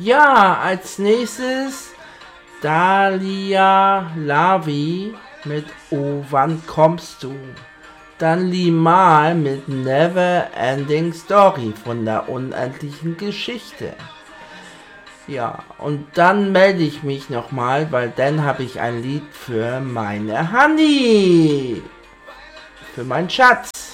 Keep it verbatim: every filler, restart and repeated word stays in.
Ja, als nächstes Dalia Lavi mit Oh, wann kommst du? Dann Limal mit Never Ending Story von der unendlichen Geschichte. Ja, und dann melde ich mich nochmal, weil dann habe ich ein Lied für meine Honey. Für meinen Schatz.